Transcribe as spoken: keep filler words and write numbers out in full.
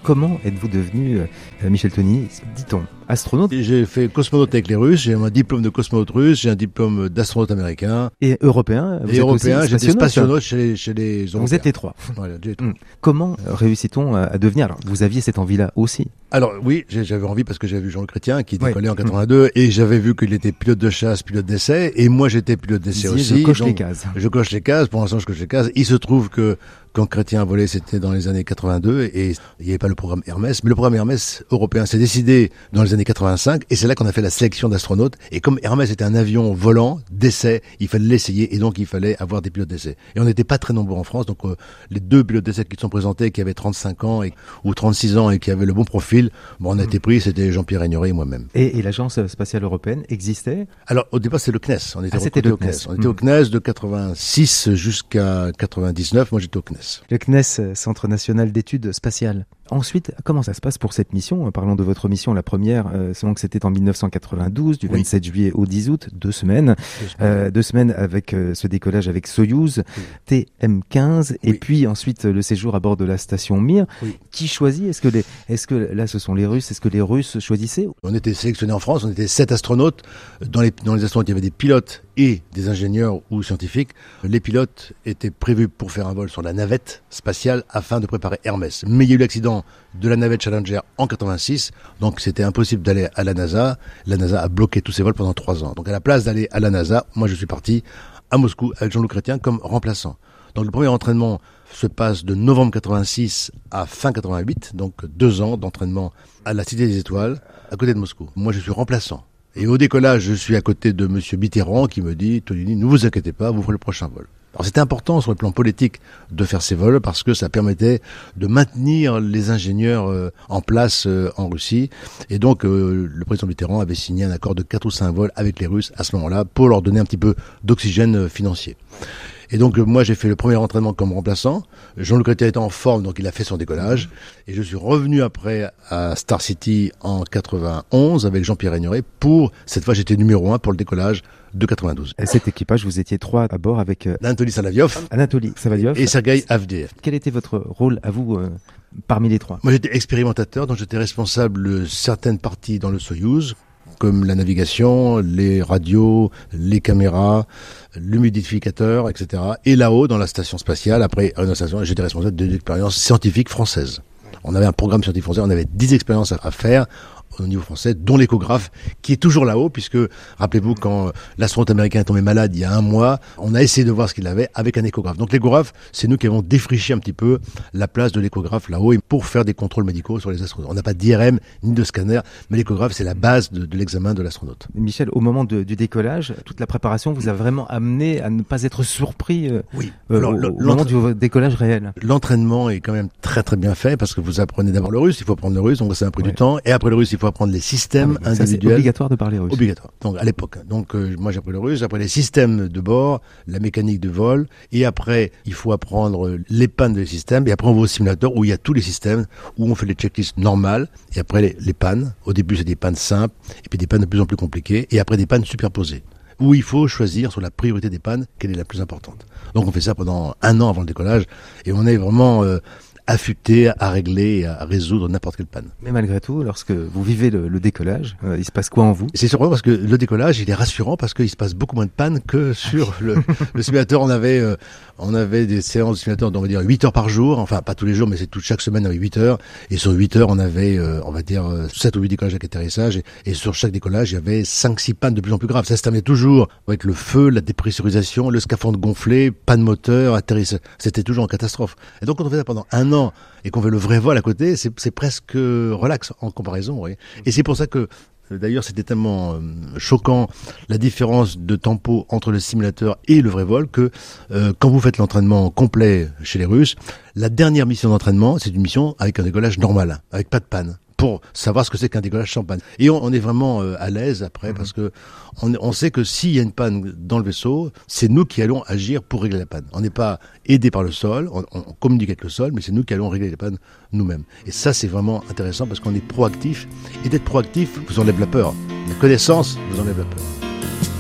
Comment êtes-vous devenu, euh, Michel Tonini, dit-on, astronaute? J'ai fait cosmonaute avec les Russes, j'ai un diplôme de cosmonaute russe, j'ai un diplôme d'astronaute américain. Et européen? Vous et êtes européen, aussi j'étais spationaute chez, chez les Européens. Vous êtes les trois. Voilà, les trois. Hum. Comment réussit-on à devenir? Alors, vous aviez cette envie-là aussi. Alors oui, j'avais envie parce que j'avais vu Jean-Luc Chrétien qui décollait oui. en quatre-vingt-deux et j'avais vu qu'il était pilote de chasse, pilote d'essai et moi j'étais pilote d'essai aussi. Je coche donc, les cases. Je coche les cases, pour l'instant je coche les cases. Il se trouve que quand Chrétien a volé, c'était dans les années quatre-vingt-deux et il n'y avait pas le programme Hermès, mais le programme Hermès européen s'est décidé dans les années quatre-vingt-cinq et c'est là qu'on a fait la sélection d'astronautes. Et comme Hermès était un avion volant d'essai, il fallait l'essayer et donc il fallait avoir des pilotes d'essai. Et on n'était pas très nombreux en France, donc euh, les deux pilotes d'essai qui sont présentés, qui avaient trente-cinq ans et, ou trente-six ans et qui avaient le bon profil, bon, on a été pris, c'était Jean-Pierre Ignoret et moi-même. Et, et l'agence spatiale européenne existait? Alors au départ c'était le C N E S, on était, ah, c'était le au C N E S. C N E S. On était au C N E S de quatre-vingt-six jusqu'à quatre-vingt-dix-neuf, moi j'étais au C N E S. Le C N E S, Centre National d'Études Spatiales. Ensuite, comment ça se passe pour cette mission? Parlons de votre mission, la première, euh, c'est donc c'était en mille neuf cent quatre-vingt-douze, du vingt-sept oui. juillet au dix août, deux semaines. Deux semaines, euh, deux semaines avec euh, ce décollage avec Soyouz, oui. T M quinze, oui. et puis ensuite le séjour à bord de la station Mir. Oui. Qui choisit? Est-ce que, les, est-ce que là ce sont les Russes? Est-ce que les Russes choisissaient? On était sélectionnés en France, on était sept astronautes. Dans les, dans les astronautes, il y avait des pilotes et des ingénieurs ou scientifiques. Les pilotes étaient prévus pour faire un vol sur la navette spatiale afin de préparer Hermès. Mais il y a eu l'accident de la navette Challenger en quatre-vingt-six, donc c'était impossible d'aller à la NASA. La NASA a bloqué tous ses vols pendant trois ans. Donc à la place d'aller à la NASA, moi je suis parti à Moscou avec Jean-Luc Chrétien comme remplaçant. Donc le premier entraînement se passe de novembre quatre-vingt-six à fin quatre-vingt-huit, donc deux ans d'entraînement à la Cité des Étoiles, à côté de Moscou. Moi je suis remplaçant. Et au décollage, je suis à côté de monsieur Mitterrand qui me dit « Tonini, ne vous inquiétez pas, vous ferez le prochain vol ». Alors c'était important sur le plan politique de faire ces vols parce que ça permettait de maintenir les ingénieurs euh, en place euh, en Russie. Et donc euh, le président Mitterrand avait signé un accord de quatre ou cinq vols avec les Russes à ce moment-là pour leur donner un petit peu d'oxygène euh, financier. Et donc euh, moi j'ai fait le premier entraînement comme remplaçant. Jean-Luc Chrétien était en forme, donc il a fait son décollage. Et je suis revenu après à Star City en quatre-vingt-onze avec Jean-Pierre Ignoret pour, cette fois j'étais numéro un pour le décollage de quatre-vingt-douze. Et cet équipage, vous étiez trois à bord avec... Euh... Anatoly Salaviov. Anatoly Salaviov. Et Sergei Avdeev. Quel était votre rôle à vous euh, parmi les trois? Moi j'étais expérimentateur, donc j'étais responsable de certaines parties dans le Soyouz, comme la navigation, les radios, les caméras, l'humidificateur, et cetera. Et là-haut, dans la station spatiale, après une station, j'étais responsable de l'expérience scientifique française. On avait un programme scientifique français, on avait dix expériences à faire au niveau français, dont l'échographe, qui est toujours là-haut, puisque, rappelez-vous, quand l'astronaute américain est tombé malade il y a un mois, on a essayé de voir ce qu'il avait avec un échographe. Donc l'échographe, c'est nous qui avons défriché un petit peu la place de l'échographe là-haut pour faire des contrôles médicaux sur les astronautes. On n'a pas d'I R M ni de scanner, mais l'échographe, c'est la base de, de l'examen de l'astronaute. Michel, au moment de, du décollage, toute la préparation vous a vraiment amené à ne pas être surpris euh, oui. euh, Alors, au, au moment du décollage réel. L'entraînement est quand même très très bien fait, parce que vous apprenez d'abord le russe, il faut apprendre le russe, donc ça a pris ouais. du temps, et après le russe, il faut apprendre les systèmes ah, individuels. C'est obligatoire de parler russe. Obligatoire. Donc à l'époque. Donc euh, moi j'ai appris le russe, j'ai appris les systèmes de bord, la mécanique de vol, et après il faut apprendre les pannes des systèmes, et après on va au simulateur où il y a tous les systèmes, où on fait les checklists normales, et après les, les pannes. Au début c'est des pannes simples, et puis des pannes de plus en plus compliquées, et après des pannes superposées, où il faut choisir sur la priorité des pannes quelle est la plus importante. Donc on fait ça pendant un an avant le décollage, et on est vraiment euh, affûté à régler et à résoudre n'importe quelle panne. Mais malgré tout, lorsque vous vivez le, le décollage, euh, il se passe quoi en vous? C'est surprenant parce que le décollage, il est rassurant parce qu'il se passe beaucoup moins de pannes que sur le, le simulateur. On avait, euh, on avait des séances de simulateur d'on va dire huit heures par jour, enfin pas tous les jours, mais c'est toute chaque semaine avec huit heures. Et sur huit heures, on avait, euh, on va dire, sept ou huit décollages avec atterrissage. Et, et sur chaque décollage, il y avait cinq six pannes de plus en plus graves. Ça se terminait toujours avec le feu, la dépressurisation, le scaphandre gonflé, panne moteur, atterrissage. C'était toujours en catastrophe. Et donc quand on fait ça pendant un an et qu'on fait le vrai vol à côté, c'est, c'est presque relax en comparaison. Oui. Et c'est pour ça que, d'ailleurs, c'était tellement euh, choquant la différence de tempo entre le simulateur et le vrai vol que euh, quand vous faites l'entraînement complet chez les Russes, la dernière mission d'entraînement, c'est une mission avec un décollage normal, avec pas de panne, pour savoir ce que c'est qu'un décollage sans panne. Et on, on est vraiment euh, à l'aise après, mmh. parce que on, on sait que s'il y a une panne dans le vaisseau, c'est nous qui allons agir pour régler la panne. On n'est pas aidé par le sol, on, on communique avec le sol, mais c'est nous qui allons régler les pannes nous-mêmes. Et ça, c'est vraiment intéressant parce qu'on est proactif. Et d'être proactif vous enlève la peur. La connaissance vous enlève la peur.